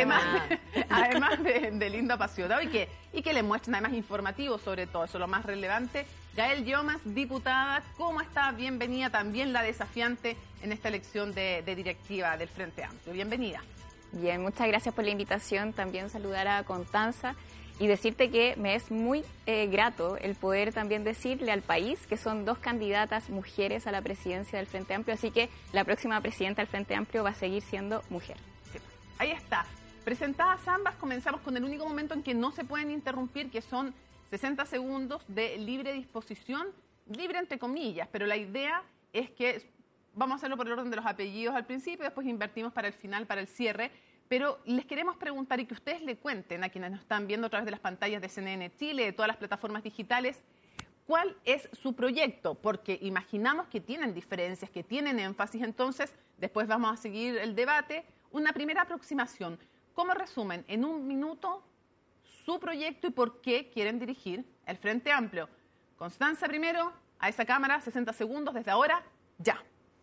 además de lindo apasionado y que le muestren además informativo sobre todo, eso es lo más relevante. Gael Llomas, diputada, ¿cómo está? Bienvenida, también la desafiante en esta elección de directiva del Frente Amplio. Bienvenida. Bien, muchas gracias por la invitación. También saludar a Constanza y decirte que me es muy grato el poder también decirle al país que son dos candidatas mujeres a la presidencia del Frente Amplio, así que la próxima presidenta del Frente Amplio va a seguir siendo mujer. Sí, ahí está. Presentadas ambas, comenzamos con el único momento en que no se pueden interrumpir, que son 60 segundos de libre disposición, libre entre comillas, pero la idea es que vamos a hacerlo por el orden de los apellidos al principio, después invertimos para el final, para el cierre. Pero les queremos preguntar y que ustedes le cuenten a quienes nos están viendo a través de las pantallas de CNN Chile, de todas las plataformas digitales, ¿cuál es su proyecto? Porque imaginamos que tienen diferencias, que tienen énfasis, entonces después vamos a seguir el debate. Una primera aproximación. ¿Cómo resumen en un minuto su proyecto y por qué quieren dirigir el Frente Amplio? Constanza primero, a esa cámara, 60 segundos desde ahora, ya.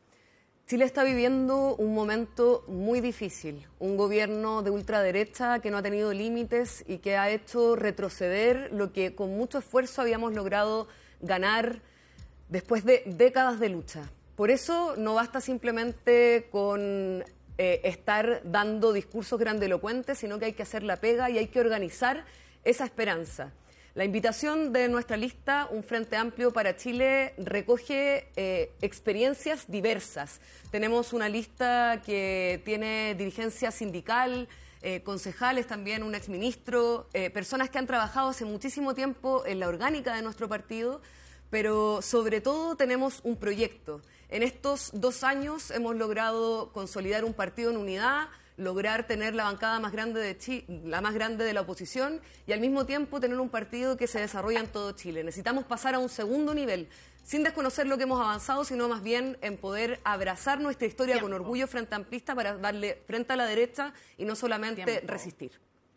Chile está viviendo un momento muy difícil, un gobierno de ultraderecha que no ha tenido límites y que ha hecho retroceder lo que con mucho esfuerzo habíamos logrado ganar después de décadas de lucha. Por eso no basta simplemente con estar dando discursos grandilocuentes, sino que hay que hacer la pega y hay que organizar esa esperanza. La invitación de nuestra lista, Un Frente Amplio para Chile, recoge experiencias diversas. Tenemos una lista que tiene dirigencia sindical, concejales también, un exministro, personas que han trabajado hace muchísimo tiempo en la orgánica de nuestro partido, pero sobre todo tenemos un proyecto. En estos 2 años hemos logrado consolidar un partido en unidad, lograr tener la bancada más grande la más grande de la oposición y al mismo tiempo tener un partido que se desarrolla en todo Chile. Necesitamos pasar a un segundo nivel, sin desconocer lo que hemos avanzado, sino más bien en poder abrazar nuestra historia con orgullo frente amplista para darle frente a la derecha y no solamente resistir.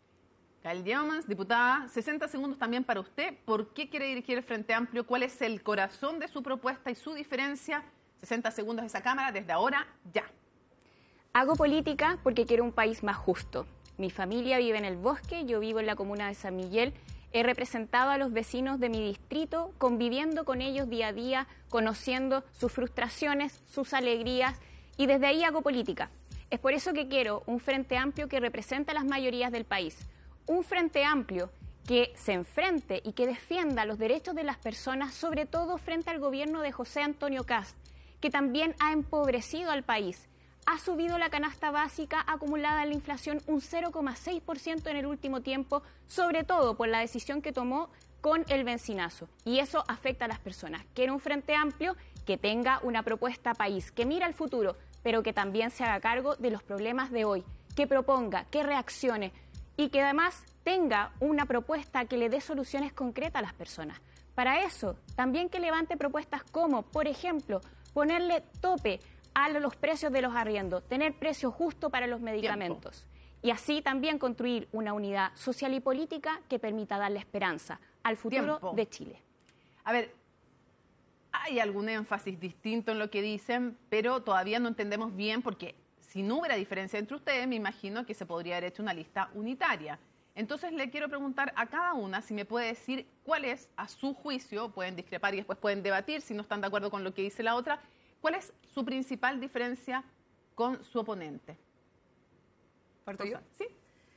Gael Llomas, diputada, 60 segundos también para usted. ¿Por qué quiere dirigir el Frente Amplio? ¿Cuál es el corazón de su propuesta y su diferencia? 60 segundos de esa cámara, desde ahora, ya. Hago política porque quiero un país más justo. Mi familia vive en el bosque, yo vivo en la comuna de San Miguel. He representado a los vecinos de mi distrito, conviviendo con ellos día a día, conociendo sus frustraciones, sus alegrías, y desde ahí hago política. Es por eso que quiero un Frente Amplio que represente a las mayorías del país. Un Frente Amplio que se enfrente y que defienda los derechos de las personas, sobre todo frente al gobierno de José Antonio Kast, que también ha empobrecido al país. Ha subido la canasta básica acumulada en la inflación un 0,6% en el último tiempo, sobre todo por la decisión que tomó con el bencinazo. Y eso afecta a las personas. Quiero un Frente Amplio que tenga una propuesta país, que mira al futuro, pero que también se haga cargo de los problemas de hoy, que proponga, que reaccione y que además tenga una propuesta que le dé soluciones concretas a las personas. Para eso, también que levante propuestas como, por ejemplo, ponerle tope a los precios de los arriendos, tener precio justo para los medicamentos y así también construir una unidad social y política que permita darle esperanza al futuro de Chile. A ver, hay algún énfasis distinto en lo que dicen, pero todavía no entendemos bien porque si no hubiera diferencia entre ustedes, me imagino que se podría haber hecho una lista unitaria. Entonces le quiero preguntar a cada una si me puede decir cuál es, a su juicio, pueden discrepar y después pueden debatir si no están de acuerdo con lo que dice la otra, ¿cuál es su principal diferencia con su oponente? ¿Parto yo? Sí.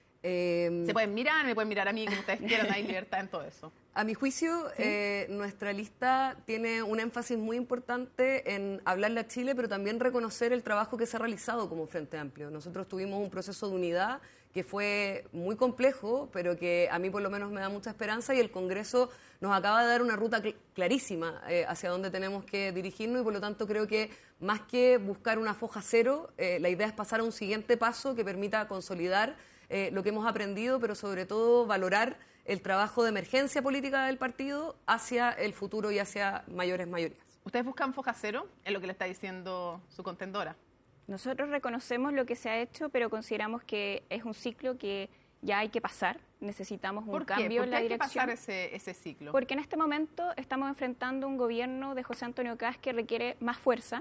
Se pueden mirar, me pueden mirar a mí, como ustedes quieran, hay libertad en todo eso. A mi juicio, nuestra lista tiene un énfasis muy importante en hablarle a Chile, pero también reconocer el trabajo que se ha realizado como Frente Amplio. Nosotros tuvimos un proceso de unidad que fue muy complejo, pero que a mí por lo menos me da mucha esperanza y el Congreso nos acaba de dar una ruta clarísima hacia dónde tenemos que dirigirnos y por lo tanto creo que más que buscar una foja cero, la idea es pasar a un siguiente paso que permita consolidar lo que hemos aprendido, pero sobre todo valorar el trabajo de emergencia política del partido hacia el futuro y hacia mayores mayorías. ¿Ustedes buscan foja cero? Es lo que le está diciendo su contendora. Nosotros reconocemos lo que se ha hecho, pero consideramos que es un ciclo que ya hay que pasar. Necesitamos un cambio en la dirección. ¿Por qué hay que pasar ese ciclo? Porque en este momento estamos enfrentando un gobierno de José Antonio Kast que requiere más fuerza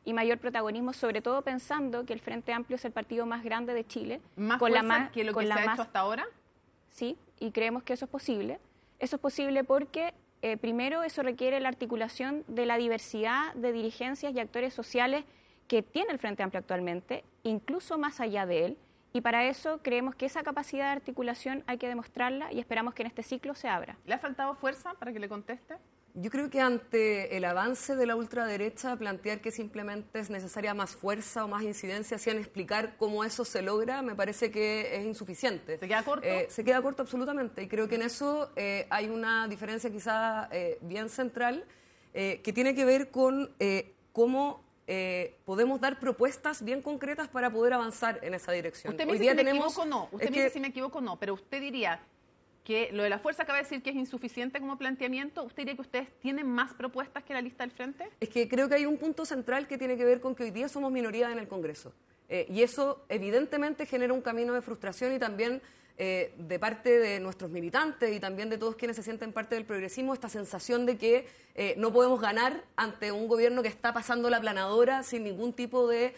y mayor protagonismo, sobre todo pensando que el Frente Amplio es el partido más grande de Chile. ¿Más fuerza que lo que se ha hecho hasta ahora? Sí, y creemos que eso es posible. Eso es posible porque, primero, eso requiere la articulación de la diversidad de dirigencias y actores sociales que tiene el Frente Amplio actualmente, incluso más allá de él, y para eso creemos que esa capacidad de articulación hay que demostrarla y esperamos que en este ciclo se abra. ¿Le ha faltado fuerza para que le conteste? Yo creo que ante el avance de la ultraderecha, plantear que simplemente es necesaria más fuerza o más incidencia sin explicar cómo eso se logra, me parece que es insuficiente. ¿Se queda corto? Se queda corto absolutamente, y creo que en eso hay una diferencia quizá bien central que tiene que ver con cómo podemos dar propuestas bien concretas para poder avanzar en esa dirección. Usted me dice si me equivoco o no, usted me dice si me equivoco o no, pero usted diría que lo de la fuerza acaba de decir que es insuficiente como planteamiento. ¿Usted diría que ustedes tienen más propuestas que la lista del Frente? Es que creo que hay un punto central que tiene que ver con que hoy día somos minoría en el Congreso. Y eso evidentemente genera un camino de frustración y también de parte de nuestros militantes y también de todos quienes se sienten parte del progresismo, esta sensación de que no podemos ganar ante un gobierno que está pasando la planadora sin ningún tipo de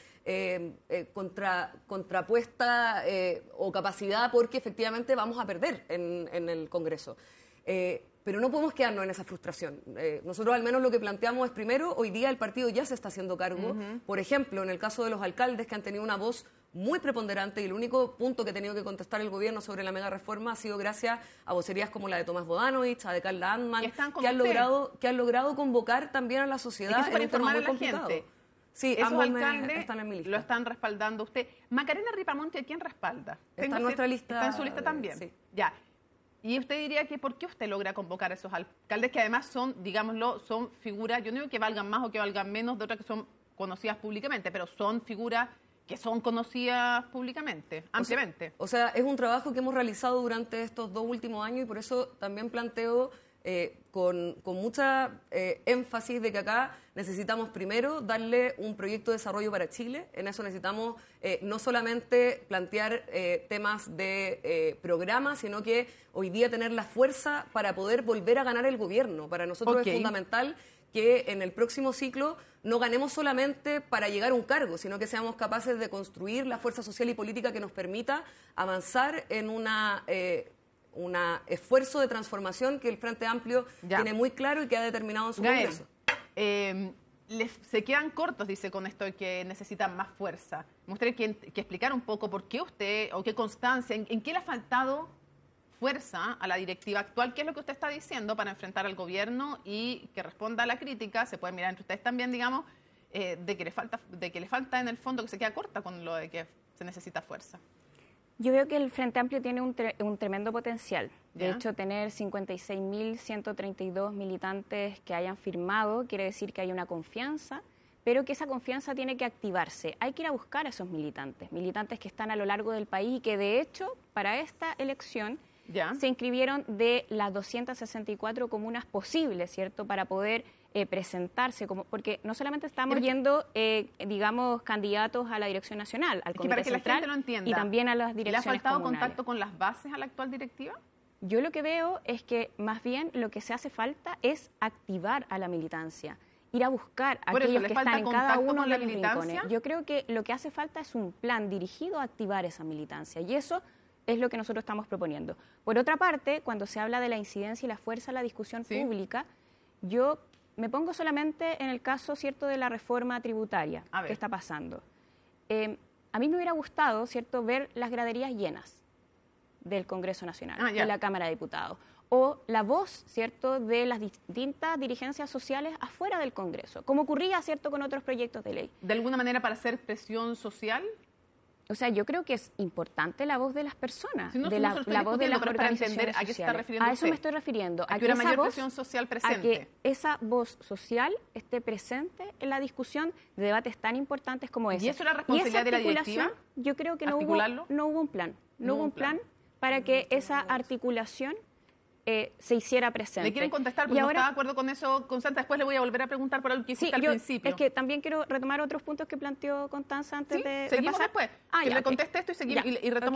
contrapuesta o capacidad, porque efectivamente vamos a perder en el Congreso. Pero no podemos quedarnos en esa frustración. Nosotros al menos lo que planteamos es, primero, hoy día el partido ya se está haciendo cargo. Por ejemplo, en el caso de los alcaldes que han tenido una voz muy preponderante, y el único punto que ha tenido que contestar el gobierno sobre la mega reforma ha sido gracias a vocerías como la de Tomás Bodanovich, a de Carla Antman, que han logrado convocar también a la sociedad en un tema muy complicado. Sí, esos ambos alcaldes están en mi lista. lo están respaldando usted. Macarena Ripamonte, ¿a quién respalda? Está en nuestra lista. ¿Está en su lista también? Sí. Ya. Y usted diría que ¿por qué usted logra convocar a esos alcaldes que además son, digámoslo, son figuras, yo no digo que valgan más o que valgan menos de otras que son conocidas públicamente, pero son figuras que son conocidas públicamente, ampliamente? O sea, es un trabajo que hemos realizado durante estos 2 últimos años y por eso también planteo con mucha énfasis de que acá necesitamos primero darle un proyecto de desarrollo para Chile. En eso necesitamos no solamente plantear temas de programas, sino que hoy día tener la fuerza para poder volver a ganar el gobierno. Para nosotros es fundamental que en el próximo ciclo no ganemos solamente para llegar a un cargo, sino que seamos capaces de construir la fuerza social y política que nos permita avanzar en un esfuerzo de transformación que el Frente Amplio tiene muy claro y que ha determinado en su Congreso. Se quedan cortos, dice, con esto de que necesitan más fuerza. Me gustaría que explicara un poco por qué usted, o qué constancia, en qué le ha faltado fuerza a la directiva actual, qué es lo que usted está diciendo para enfrentar al gobierno y que responda a la crítica, se puede mirar entre ustedes también, digamos, de que le falta en el fondo, que se queda corta con lo de que se necesita fuerza. Yo veo que el Frente Amplio tiene un tremendo potencial. De hecho, tener 56.132 militantes que hayan firmado quiere decir que hay una confianza, pero que esa confianza tiene que activarse. Hay que ir a buscar a esos militantes que están a lo largo del país y que, de hecho, para esta elección se inscribieron de las 264 comunas posibles, ¿cierto?, para poder presentarse, porque no solamente estamos yendo, digamos, candidatos a la dirección nacional, al Comité Central, y también a las direcciones comunales. ¿Le ha faltado comunales. contacto con las bases a la actual directiva? Yo lo que veo es que más bien lo que se hace falta es activar a la militancia, ir a buscar a aquellos que están en cada uno de los rincones. Yo creo que lo que hace falta es un plan dirigido a activar esa militancia, y eso es lo que nosotros estamos proponiendo. Por otra parte, cuando se habla de la incidencia y la fuerza en la discusión pública, yo me pongo solamente en el caso, ¿cierto?, de la reforma tributaria que está pasando. A mí me hubiera gustado, ¿cierto?, ver las graderías llenas del Congreso Nacional, de la Cámara de Diputados, o la voz, ¿cierto?, de las distintas dirigencias sociales afuera del Congreso, como ocurría, ¿cierto?, con otros proyectos de ley. ¿De alguna manera para hacer presión social? O sea, yo creo que es importante la voz de las personas, la voz de las organizaciones entender a qué se está refiriendo a eso usted. me estoy refiriendo. A que una mayor presión social presente. A que esa voz social esté presente en la discusión de debates tan importantes como ese. ¿Y eso es la responsabilidad de la directiva? Yo creo que no hubo un plan. No hubo un plan para que esa articulación se hiciera presente. ¿Le quieren contestar? Porque no está de acuerdo con eso, Constanza. Después le voy a volver a preguntar por algo que hiciste al principio. Es que también quiero retomar otros puntos que planteó Constanza antes de seguimos pasar. Después. Que le conteste esto y retoma usted.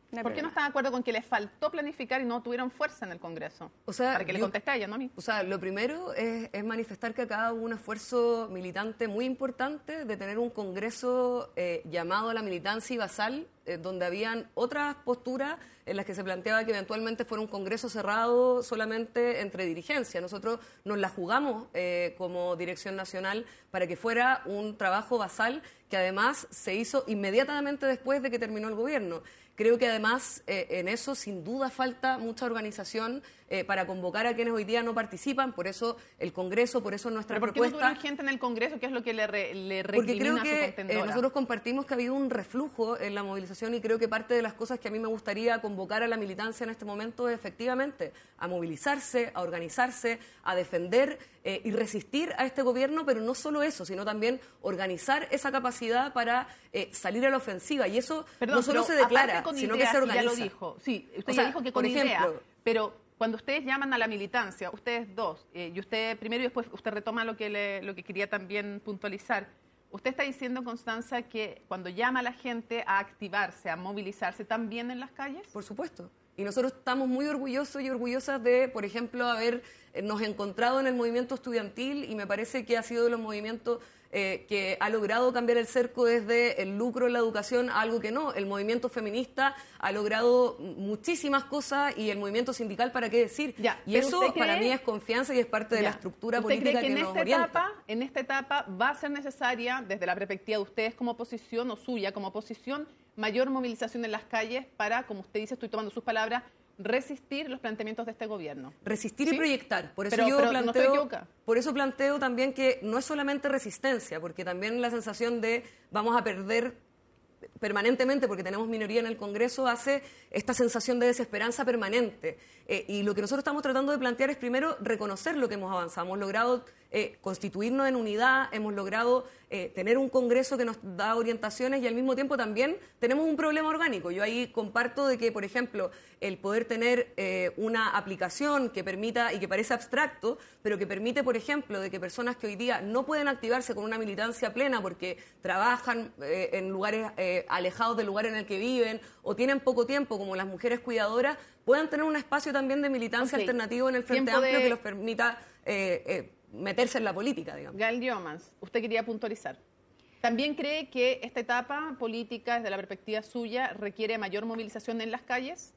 No hay ¿Por qué no problema. está de acuerdo con que les faltó planificar y no tuvieron fuerza en el Congreso? O sea, para que le conteste a ella, no a mí. O sea, lo primero es manifestar que acá hubo un esfuerzo militante muy importante de tener un Congreso llamado a la militancia y basal, donde habían otras posturas en las que se planteaba que eventualmente fuera un Congreso cerrado solamente entre dirigencia. Nosotros nos la jugamos como Dirección Nacional para que fuera un trabajo basal que además se hizo inmediatamente después de que terminó el gobierno. Creo que además en eso sin duda falta mucha organización para convocar a quienes hoy día no participan, por eso el Congreso, por eso nuestra ¿Pero por qué propuesta. no tuvieron gente en el Congreso? ¿Qué es lo que le Porque creo recrimina a su que contendora? nosotros compartimos que ha habido un reflujo en la movilización y creo que parte de las cosas que a mí me gustaría convocar a la militancia en este momento es efectivamente a movilizarse, a organizarse, a defender y resistir a este gobierno, pero no solo eso, sino también organizar esa capacidad para salir a la ofensiva. Y eso Perdón, no solo pero se declara, aparte con sino ideas, que se y organiza. ya lo dijo. Sí, usted O ya sea, dijo que por con ideas, ejemplo, pero cuando ustedes llaman a la militancia, ustedes dos, y usted primero y después usted retoma lo que quería también puntualizar. Usted está diciendo, Constanza, que cuando llama a la gente a activarse, a movilizarse, ¿también en las calles? Por supuesto. Y nosotros estamos muy orgullosos y orgullosas de, por ejemplo, habernos encontrado en el movimiento estudiantil y me parece que ha sido de los movimientos que ha logrado cambiar el cerco desde el lucro en la educación a algo que no. El movimiento feminista ha logrado muchísimas cosas y el movimiento sindical, ¿para qué decir? Ya, y pero eso ¿usted cree? para mí es confianza y es parte de la estructura política ¿Usted cree que nos orienta. en esta etapa va a ser necesaria, desde la perspectiva de ustedes como oposición o suya como oposición, mayor movilización en las calles para, como usted dice, estoy tomando sus palabras, resistir los planteamientos de este gobierno? Resistir ¿Sí? y proyectar. Por eso Pero no estoy equivocada. por eso planteo también que no es solamente resistencia, porque también la sensación de vamos a perder permanentemente, porque tenemos minoría en el Congreso, hace esta sensación de desesperanza permanente. Y lo que nosotros estamos tratando de plantear es primero reconocer lo que hemos avanzado. Hemos logrado constituirnos en unidad, hemos logrado tener un Congreso que nos da orientaciones y al mismo tiempo también tenemos un problema orgánico. Yo ahí comparto de que, por ejemplo, el poder tener una aplicación que permita, y que parece abstracto, pero que permite, por ejemplo, de que personas que hoy día no pueden activarse con una militancia plena porque trabajan en lugares alejados del lugar en el que viven o tienen poco tiempo, como las mujeres cuidadoras, puedan tener un espacio también de militancia alternativo en el Frente Amplio que los permita meterse en la política, digamos. Gael Diomans, usted quería puntualizar. ¿También cree que esta etapa política, desde la perspectiva suya, requiere mayor movilización en las calles?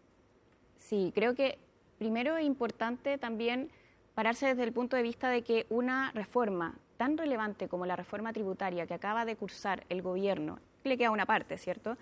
Sí, creo que primero es importante también pararse desde el punto de vista de que una reforma tan relevante como la reforma tributaria que acaba de cursar el gobierno, le queda una parte, ¿cierto?,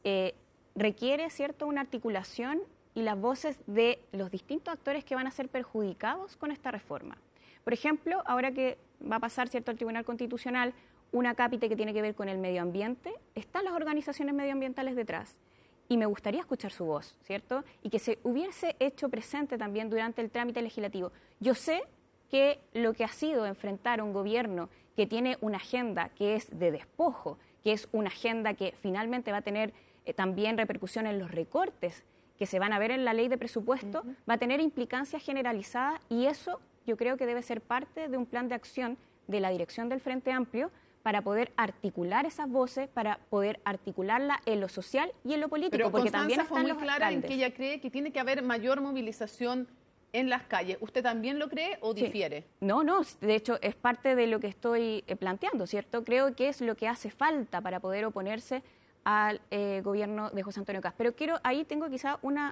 requiere, ¿cierto?, una articulación y las voces de los distintos actores que van a ser perjudicados con esta reforma. Por ejemplo, ahora que va a pasar, ¿cierto?, al Tribunal Constitucional una cápite que tiene que ver con el medio ambiente, están las organizaciones medioambientales detrás. Y me gustaría escuchar su voz, ¿cierto? Y que se hubiese hecho presente también durante el trámite legislativo. Yo sé que lo que ha sido enfrentar a un gobierno que tiene una agenda que es de despojo, que es una agenda que finalmente va a tener también repercusión en los recortes que se van a ver en la ley de presupuesto, va a tener implicancias generalizadas y eso yo creo que debe ser parte de un plan de acción de la dirección del Frente Amplio para poder articular esas voces, para poder articularla en lo social y en lo político, Pero porque Constanza también fue están muy los clara en alcaldes. que ella cree que tiene que haber mayor movilización en las calles. ¿Usted también lo cree o Sí. difiere? No, de hecho es parte de lo que estoy planteando, ¿cierto? Creo que es lo que hace falta para poder oponerse al gobierno de José Antonio Kast. Pero ahí tengo quizá una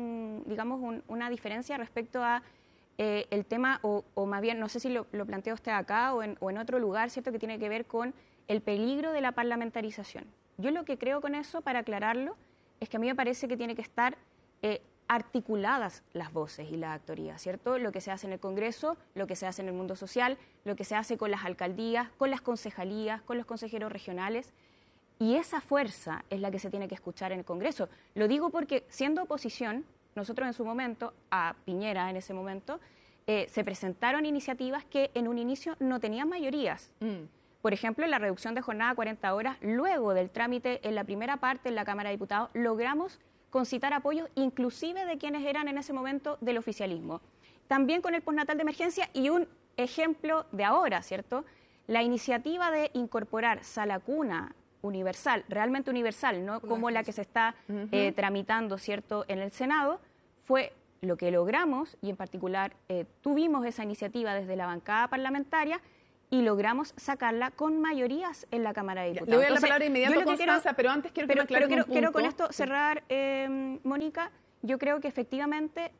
diferencia respecto a el tema, o más bien, no sé si lo planteó usted acá o en otro lugar, ¿cierto?, que tiene que ver con el peligro de la parlamentarización. Yo lo que creo con eso, para aclararlo, es que a mí me parece que tiene que estar articuladas las voces y la actoría, ¿cierto? Lo que se hace en el Congreso, lo que se hace en el mundo social, lo que se hace con las alcaldías, con las concejalías, con los consejeros regionales. Y esa fuerza es la que se tiene que escuchar en el Congreso. Lo digo porque, siendo oposición, nosotros en su momento, a Piñera en ese momento, se presentaron iniciativas que en un inicio no tenían mayorías. Por ejemplo, la reducción de jornada a 40 horas, luego del trámite en la primera parte en la Cámara de Diputados, logramos concitar apoyos inclusive de quienes eran en ese momento del oficialismo. También con el postnatal de emergencia y un ejemplo de ahora, ¿cierto? La iniciativa de incorporar sala cuna universal, realmente universal, no como la que se está tramitando, ¿cierto?, en el Senado, fue lo que logramos, y en particular tuvimos esa iniciativa desde la bancada parlamentaria y logramos sacarla con mayorías en la Cámara de Diputados. Le doy la palabra inmediato a Constanza, pero antes quiero que me aclare un punto. Quiero con esto cerrar, Mónica. Yo creo que efectivamente,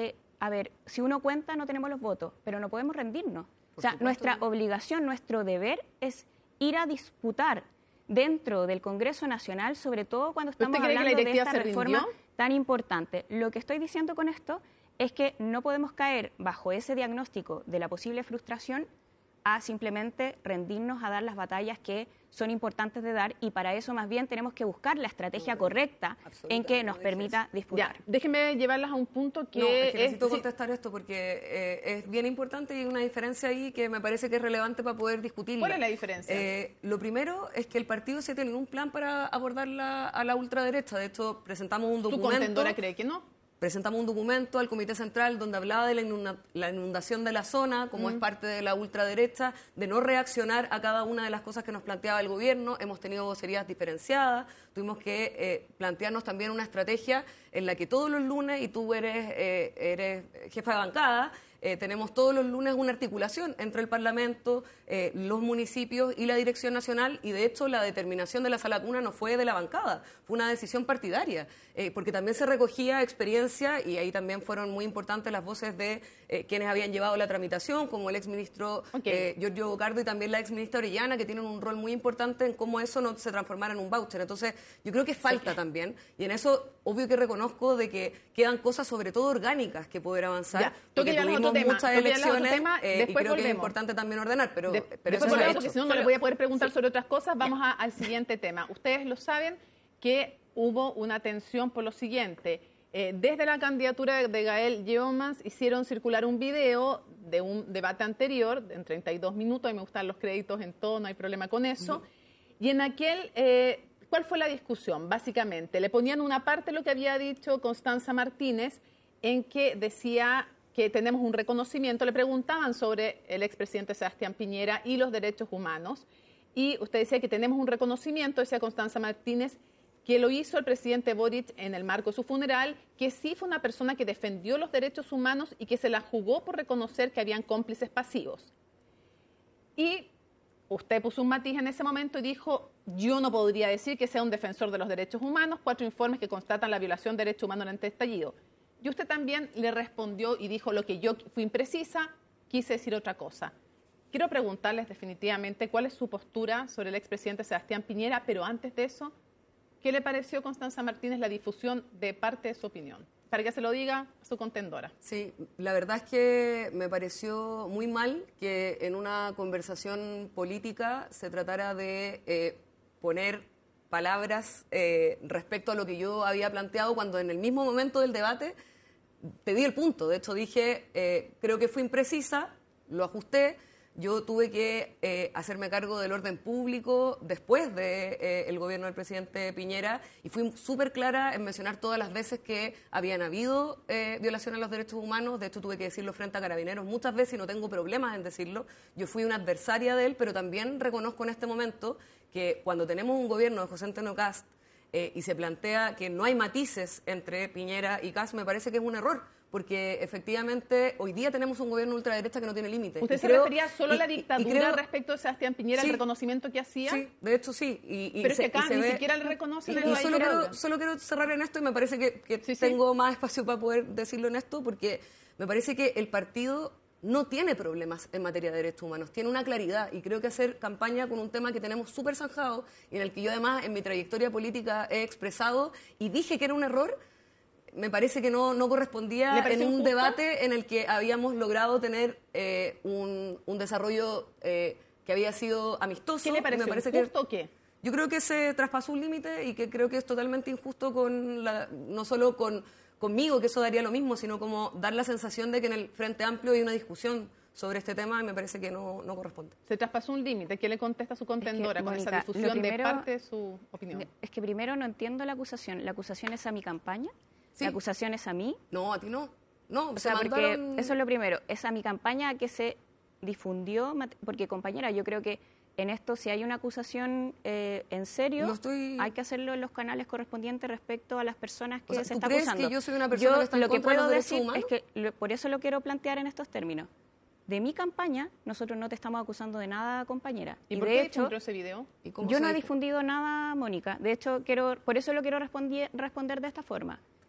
a ver, si uno cuenta no tenemos los votos, pero no podemos rendirnos. O sea, nuestra obligación, nuestro deber es ir a disputar dentro del Congreso Nacional, sobre todo cuando estamos hablando de esta reforma tan importante. Lo que estoy diciendo con esto es que no podemos caer bajo ese diagnóstico de la posible frustración a simplemente rendirnos a dar las batallas que son importantes de dar, y para eso más bien tenemos que buscar la estrategia correcta en que nos permita disputar. Ya, déjenme llevarlas a un punto que... No, es que necesito contestar esto porque es bien importante y hay una diferencia ahí que me parece que es relevante para poder discutirla. ¿Cuál es la diferencia? Lo primero es que el partido sí tiene un plan para abordar a la ultraderecha. De hecho, presentamos un documento... ¿Su contendora cree que no? Presentamos un documento al Comité Central donde hablaba de la inundación de la zona, como es parte de la ultraderecha, de no reaccionar a cada una de las cosas que nos planteaba el gobierno. Hemos tenido vocerías diferenciadas, tuvimos que plantearnos también una estrategia en la que todos los lunes, y tú eres jefa de bancada, tenemos todos los lunes una articulación entre el Parlamento, los municipios y la Dirección Nacional, y de hecho la determinación de la sala cuna no fue de la bancada, fue una decisión partidaria, porque también se recogía experiencia y ahí también fueron muy importantes las voces de quienes habían llevado la tramitación, como el exministro Giorgio Bocardo y también la exministra Orellana, que tienen un rol muy importante en cómo eso no se transformara en un voucher. Entonces, yo creo que falta también, y en eso obvio que reconozco de que quedan cosas sobre todo orgánicas que poder avanzar, ya, porque tuvimos muchas elecciones y creo que es importante también ordenar, pero eso es hecho. Porque si no, no les voy a poder preguntar sobre otras cosas. Vamos al siguiente tema. Ustedes lo saben que hubo una tensión por lo siguiente. Desde la candidatura de Gael Yeomans hicieron circular un video de un debate anterior en 32 minutos. A mí me gustan los créditos en todo, no hay problema con eso. Y en aquel, ¿cuál fue la discusión? Básicamente, le ponían una parte lo que había dicho Constanza Martínez, en que decía que tenemos un reconocimiento. Le preguntaban sobre el expresidente Sebastián Piñera y los derechos humanos. Y usted decía que tenemos un reconocimiento, decía Constanza Martínez, que lo hizo el presidente Boric en el marco de su funeral, que sí fue una persona que defendió los derechos humanos y que se la jugó por reconocer que habían cómplices pasivos. Y usted puso un matiz en ese momento y dijo, yo no podría decir que sea un defensor de los derechos humanos, 4 informes que constatan la violación de derechos humanos durante el estallido. Y usted también le respondió y dijo, lo que yo fui imprecisa, quise decir otra cosa. Quiero preguntarles definitivamente cuál es su postura sobre el expresidente Sebastián Piñera, pero antes de eso, ¿qué le pareció, Constanza Martínez, la difusión de parte de su opinión? Para que se lo diga a su contendora. Sí, la verdad es que me pareció muy mal que en una conversación política se tratara de poner palabras respecto a lo que yo había planteado, cuando en el mismo momento del debate te di el punto. De hecho dije, creo que fui imprecisa, lo ajusté. Yo tuve que hacerme cargo del orden público después del gobierno del presidente Piñera, y fui súper clara en mencionar todas las veces que habían habido violaciones a los derechos humanos. De hecho, tuve que decirlo frente a Carabineros muchas veces y no tengo problemas en decirlo. Yo fui una adversaria de él, pero también reconozco en este momento que cuando tenemos un gobierno de José Antonio Kast y se plantea que no hay matices entre Piñera y Kast, me parece que es un error. Porque efectivamente hoy día tenemos un gobierno ultraderecha que no tiene límites. ¿Usted se refería solo a la dictadura respecto de Sebastián Piñera, el reconocimiento que hacía? Sí, de hecho sí. Pero es que acá ni siquiera le reconocen. Solo quiero cerrar en esto, y me parece que tengo más espacio para poder decirlo en esto, porque me parece que el partido no tiene problemas en materia de derechos humanos, tiene una claridad, y creo que hacer campaña con un tema que tenemos súper zanjado y en el que yo además en mi trayectoria política he expresado y dije que era un error, me parece que no correspondía en un debate en el que habíamos logrado tener un desarrollo que había sido amistoso. ¿Qué le pareció? Me parece ¿Justo o qué? Yo creo que se traspasó un límite y que creo que es totalmente injusto no solo conmigo, que eso daría lo mismo, sino como dar la sensación de que en el Frente Amplio hay una discusión sobre este tema, y me parece que no corresponde. Se traspasó un límite. ¿Qué le contesta a su contendora con esa difusión de parte de su opinión? Es que primero no entiendo la acusación. ¿La acusación es a mi campaña? Sí. ¿La acusación es a mí? No, a ti no. No, o sea, porque eso es lo primero. Es a mi campaña que se difundió, porque compañera, yo creo que En esto, si hay una acusación en serio, hay que hacerlo en los canales correspondientes respecto a las personas que se está acusando. ¿Crees que yo soy una persona que está en contra de los derechos humanos? Es que por eso lo quiero plantear en estos términos. De mi campaña, nosotros no te estamos acusando de nada, compañera. ¿Y por qué difundió ese video? Yo no he difundido nada, Mónica. De hecho, por eso lo quiero responder de esta forma.